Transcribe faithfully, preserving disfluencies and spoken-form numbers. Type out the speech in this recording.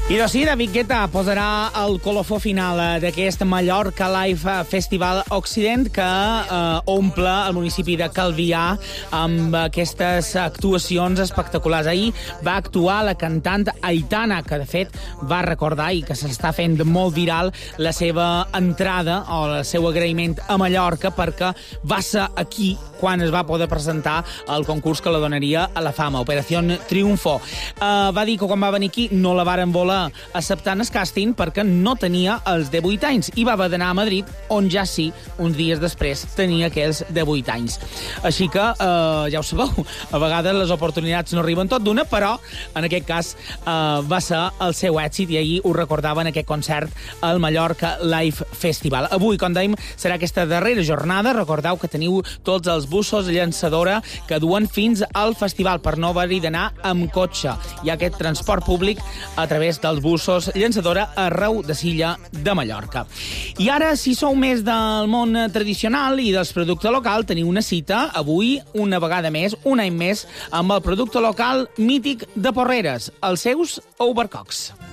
I doncs sí, David Guetta posarà el colofó final d'aquest Mallorca Live Festival Occident que eh, omple el municipi de Calvià amb aquestes actuacions espectaculars. Ahir va actuar la cantant Aitana, que de fet va recordar i que s'està fent molt viral la seva entrada o el seu agraïment a Mallorca perquè va ser aquí quan es va poder presentar el concurs que la donaria a la fama, Operació Triunfo. Uh, va dir que quan va venir aquí no la varen voler acceptar en el càsting perquè no tenia els divuit anys i va haver d'anar a Madrid, on ja sí, uns dies després, tenia aquells divuit anys. Així que, uh, ja ho sabeu, a vegades les oportunitats no arriben tot d'una, però en aquest cas uh, va ser el seu èxit i ahir ho recordava en aquest concert al Mallorca Live Festival. Avui, com dèiem, serà aquesta darrera jornada. Recordeu que teniu tots els bussos llançadora que duen fins al festival per no haver-hi d'anar amb cotxe. Hi ha aquest transport públic a través dels bussos llançadora arreu de l'illa de Mallorca. I ara, si sou més del món tradicional i dels productes locals, teniu una cita avui, una vegada més, un any més, amb el producte local mític de Porreres, els seus overcocs.